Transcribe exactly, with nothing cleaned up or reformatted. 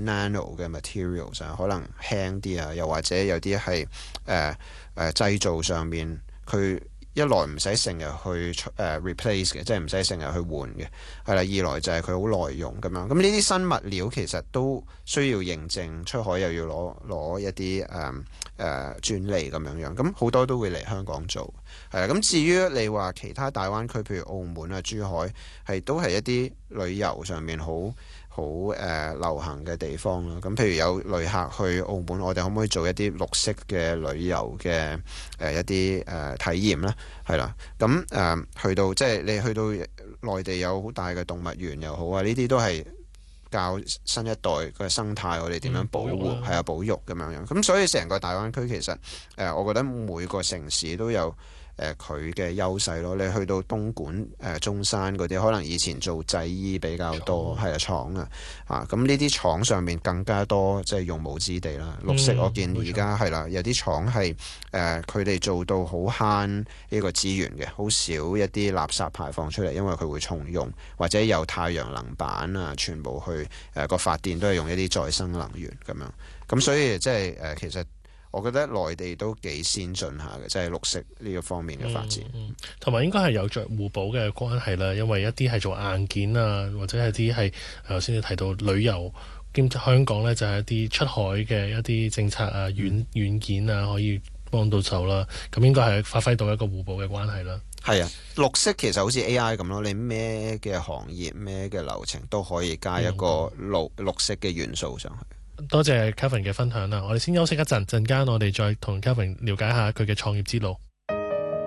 nano 嘅 materials 啊，可能輕啲啊，又或者有啲係誒誒製造上面佢。一來唔使成日去誒、uh, replace 嘅，即係唔使成日去換嘅，係啦。二來就係佢好耐用咁樣。咁呢啲新物料其實都需要認證，出海又要攞攞一啲誒誒專利咁樣樣。咁好多都會嚟香港做，係啦。咁至於你話其他大灣區，譬如澳門啊、珠海，係都係一啲旅遊上面好好誒、呃、流行嘅地方啦。咁譬如有旅客去澳門，我哋可唔可以做一啲綠色嘅旅遊嘅誒、呃、一啲誒、呃、體驗呢？係啦，咁誒、呃、去到即係你去到內地有好大嘅動物園又好啊，呢啲都係教新一代嘅生態，我哋點樣保護係啊保育咁樣樣。咁所以成個大灣區其實誒、呃，我覺得每個城市都有。誒佢嘅優勢咯，你去到東莞、誒、呃、中山嗰啲，可能以前做製衣比較多，係啊廠啊，啊咁呢啲廠上面更加多即係用武之地啦。綠色、嗯、我見而家係啦，有啲廠係誒佢哋做到好慳呢個資源嘅，好少一啲垃圾排放出嚟，因為佢會重用或者有太陽能板啊，全部去誒個、呃、發電都係用一啲再生能源咁樣。咁所以即係誒其實。我覺得內地都幾先進下嘅，即係綠色呢個方面嘅發展， 同埋、嗯嗯、應該係有着互補嘅關係啦。因為一啲係做硬件啊，或者係啲係頭先你提到旅遊兼香港呢，就係一啲出海嘅一啲政策啊、軟軟件啊，可以幫到手啦。咁應該係發揮到一個互補嘅關係啦。 係啊，綠色其實好似 A I 咁咯，你咩嘅行業、咩嘅流程都可以加一個綠、嗯、綠色嘅元素上去。 多謝 Kelvin 嘅分享啦，我哋先休息一陣，陣間我哋再同 Kelvin 了解下佢嘅創業之路。